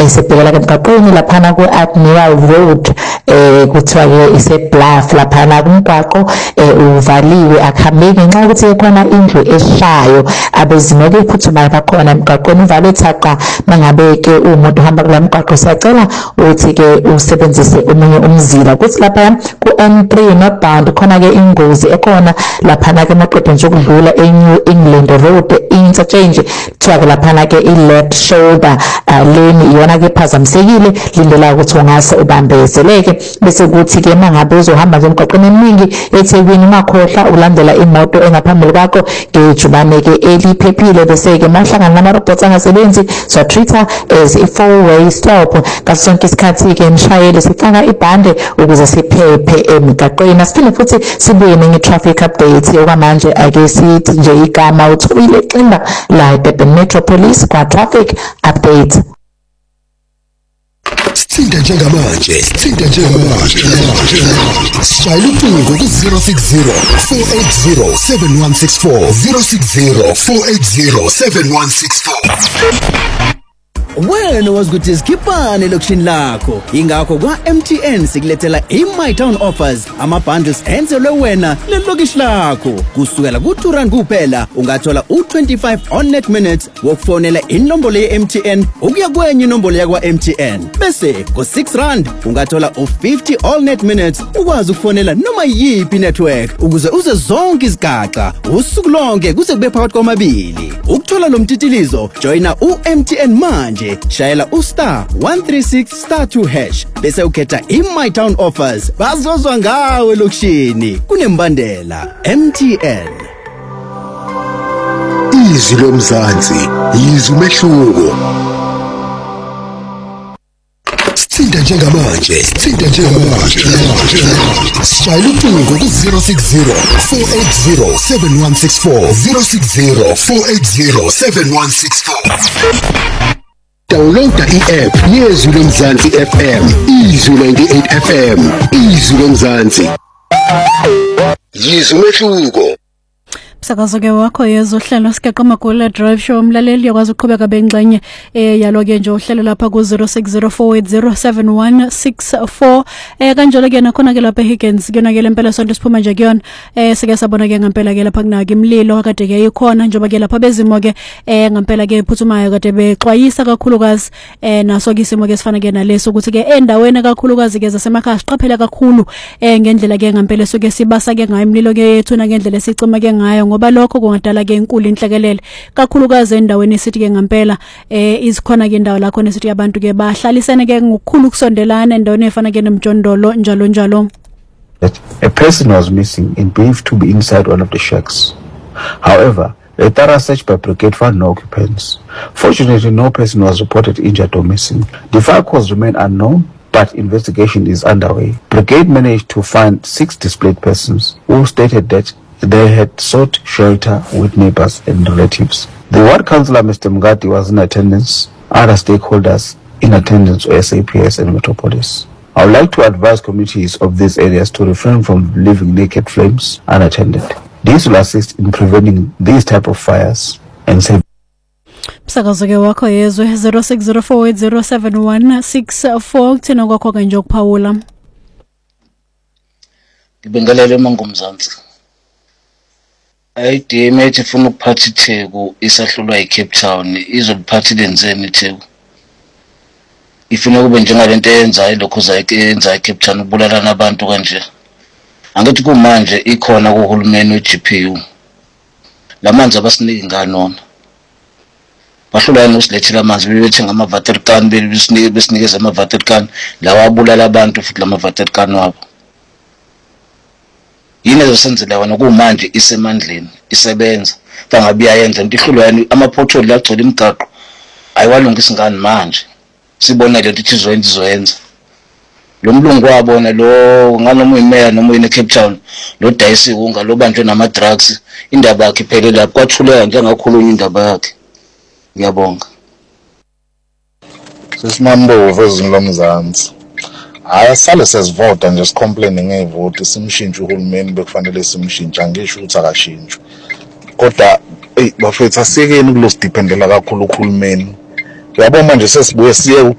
esebhekela emgwaqweni laphana ku-Admiral Road kuthiwa ke ise-Bluff laphana kumgwaqo uvaliwe akuhambeki ngenxa yokuthi khona indlu eshayo abezimo ke phuthumayo bakhona emgwaqweni uvale thaqa mangabe ke umuntu uhamba kula mgwaqo siyacela ukuthi ke usebenzise omunye umzila kuthi lapha ku-N3 northbound khona ke ingozi ekhona laphana ke maqedwe nje ukudlula eNew England Road interchange kuthiwa ke laphana ke i-left shoulder lane iyona ke phazamisekile lindela ukuthi ungase ubambezeleke bese kuthi ke mangabe uzohamba nje emgwaqweni eminingi eThekwini makhohla ulandela imoto engaphambili kwakho ngejubane ke eliphephile bese ke mahlangana nama-robots angasebenzi so treater as a four-way stop ngaso sonke isikhathi ke mshayeli sifaka ibhande ukuze siphephe emgwaqweni asiphinde futhi sibuye nge-traffic update okwamanje ake sithi nje igama uthobile ximba la Durban Metro Police kwa traffic update. Sithinta njengamanje Shayela ucingo ku-060 480 7164 060 480 7164. Wena wazi ukuthi sikhiphane lokishini lakho ingakho kwa MTN sikulethela iMyTown offers ama-bundles enzelwe wena lelokishi lakho kusukela ku-R2 kuphela ungathola u25 on net minutes wokufonela inombolo ye-MTN ukuya kwenye inombolo yakwa-MTN bese ku-R6 ungathola u50 all net minutes ukwazi ukufonela noma yiphi network ukuze uze zonke izigaxa usuku lonke kuze kube phakathi kwamabili ukuthola lo mtitilizo joyina u-MTN manje shayela *136*2# bese ukhetha iMyTown offers bazozwa ngawe lokishini kunembandela MTN Izwi lomzansi izwi umehluko Sithinta njengamanje Shayela ucingo ku-060 480 7164 060 480 7164. Downloada i-app yezwi lomzansi FM izwi 98 FM izwi lomzansi yizwi umehluko. Msakazo ke wakho yezohlelo Sigaqa Magula Drive Show umlaleli yakwazi ukuqhubeka bengxenye yalo ke nje uhlelo lapha ku 0604807164 kanjalo ke nakhona ke lapha Higgins kuyona ke lempela sonto siphuma nje kuyona sike sabona ke ngempela ke lapha kunake imlilo akade ke ikhona njengoba ke lapha bezimo ke ngempela ke phuthumayo kade bexwayisa kakhulukazi naso ke isimo ke sifana ke naleso ukuthi ke endaweni kakhulukazi ke zasemakhaya siqaphela kakhulu ngendlela ke ngempela soke sibasa ke ngayo imlilo ke yethuna ngendlela esicima ke ngayo ngoba lokho kungadala ke inkulu inhlekelele kakhulukazi endaweni esithi ke ngempela izikhona ke indawo la khona esithi abantu ke bahlalisene ke ngokukhulu kusondelana endaweni efana ke nomjondolo njalo. A person was missing and believed to be inside one of the shacks. However, a thorough search by brigade found no occupants. Fortunately, no person was reported injured or missing. The fire cause remain unknown, but investigation is underway. Brigade managed to find 6 displaced persons who stated that they had sought shelter with neighbors and relatives. The ward councillor, Mr. Mugati, was in attendance. Other stakeholders in attendance were SAPS and Metropolis. I would like to advise communities of these areas to refrain from leaving naked flames unattended. This will assist in preventing these type of fires and save. Msakazo ke wakho yezwe 0604807164 thina kwakho ke nje ukuphawula. Ngibingelele mangumzansi. IDM ethi ifuna ukuphatha iTheku isahlulwa eCape Town izoliphatha lenzeni iTheku. Ifuna kube njengalento eyenzayo lokho zayenza eCape Town ubulala nabantu kanje. Angithi kumanje ikhona kuhulumeni weGPU. Lamanzi abasiniki nganona. Bahlulana usilethela amanzi bebethi ngama-Waterkan besinikeza ama-Waterkan lawa abulala abantu futhi lama-Waterkan wabo. Yini ezosenzela wona kumanje isemandleni isebenza bangabe iyayenza into ihlulwane ama-portal lagcwele imigaqo ayiwalungisi ngani manje sibona lento ithi izoyenza lo mlungu wabona lo nganoma uyimeya noma uyineCape Town lo dayisi kunga lo banjwe nama-drugs indaba yakhe iphelele lapho kwathuleka njengakhulunywa indaba yakhe. Ngiyabonga. Sesimambovu ezingilomzansi. Sale sesivota nje sicomplain ngevoti simshintshe uhulumeni bekufanele simshintshe angisho ukuthi akashintshwe. Kodwa bafethu asikeni kulosidependela kakhulu uhulumeni. Yabo manje sesibuye siye